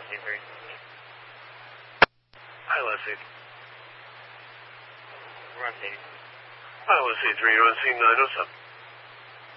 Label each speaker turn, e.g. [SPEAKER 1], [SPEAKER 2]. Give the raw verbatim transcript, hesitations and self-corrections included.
[SPEAKER 1] Leslie three.
[SPEAKER 2] Hi, Leslie.
[SPEAKER 1] We're on C.
[SPEAKER 2] Hi, Leslie three. You're on C nine oh seven.